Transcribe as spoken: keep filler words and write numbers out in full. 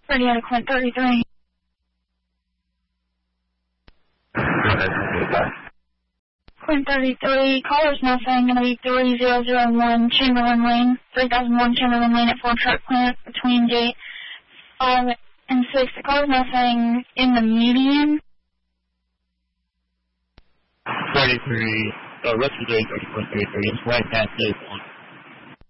Radio to Quint thirty-three. Go ahead, goodbye. Quint thirty-three, caller's missing, gonna be three zero zero one Chamberlain Lane, three thousand one Chamberlain Lane at Ford Truck Plant between gate five and six. The caller's missing in the median. thirty-three, uh, Rescue Day thirty-four thirty-three, it's right past this one.